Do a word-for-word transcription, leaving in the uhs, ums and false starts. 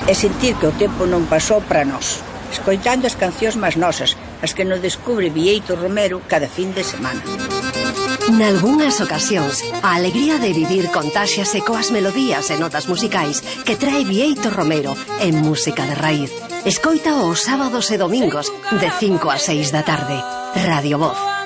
e sentir que o tempo non pasou para nós, escoitando as cancións máis nosas, as que nos descubre Bieito Romero cada fin de semana. Nalgúnas ocasións, a alegría de vivir contáxiase coas melodías e notas musicais que trae Bieito Romero en Música de Raíz. Escoita os sábados e domingos de cinco a seis da tarde. Radio Voz.